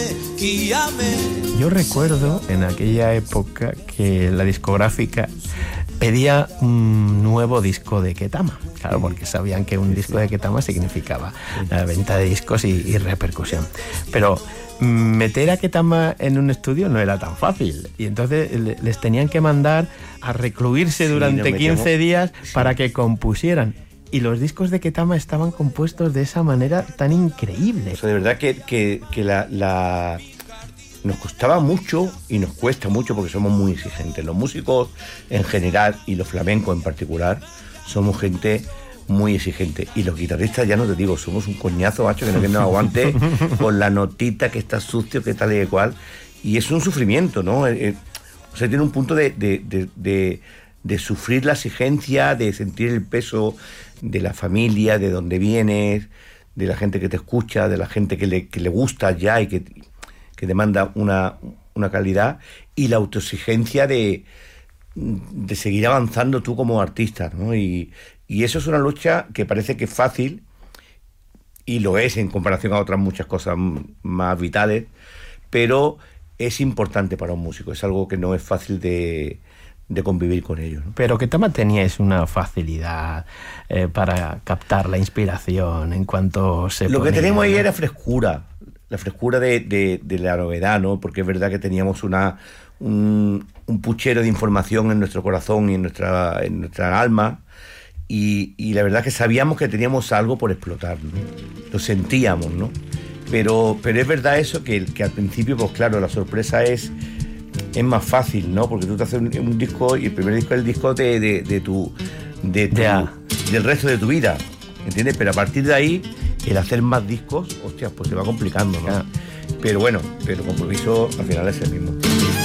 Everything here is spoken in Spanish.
Yo recuerdo en aquella época que la discográfica pedía un nuevo disco de Ketama. Claro, porque sabían que un disco de Ketama significaba la venta de discos y repercusión. Pero meter a Ketama en un estudio no era tan fácil. Y entonces les tenían que mandar a recluirse durante 15 días para que compusieran. Y los discos de Ketama estaban compuestos de esa manera tan increíble. O sea, de verdad que nos costaba mucho y nos cuesta mucho porque somos muy exigentes. Los músicos en general y los flamencos en particular somos gente muy exigente. Y los guitarristas, ya no te digo, somos un coñazo, macho, que no aguante con la notita que está sucio, que tal y que cual. Y es un sufrimiento, ¿no? O sea, tiene un punto de sufrir la exigencia, de sentir el peso de la familia, de dónde vienes, de la gente que te escucha, de la gente que le gusta ya y que demanda una calidad, y la autoexigencia de seguir avanzando tú como artista, ¿no? Y eso es una lucha que parece que es fácil, y lo es en comparación a otras muchas cosas más vitales, pero es importante para un músico, es algo que no es fácil de convivir con ellos, ¿no? Pero Ketama teníais una facilidad para captar la inspiración en cuanto se Lo ponía, que teníamos ahí ¿no? era frescura, la frescura de la novedad, ¿no? Porque es verdad que teníamos un puchero de información en nuestro corazón y en nuestra alma, y la verdad que sabíamos que teníamos algo por explotar, ¿no? Lo sentíamos, ¿no? Pero es verdad eso, que al principio, pues claro, la sorpresa es más fácil, ¿no? Porque tú te haces un disco, y el primer disco es el disco del resto de tu vida, ¿entiendes? Pero a partir de ahí, el hacer más discos, hostias, pues se va complicando, ¿no? Pero bueno, pero el compromiso al final es el mismo.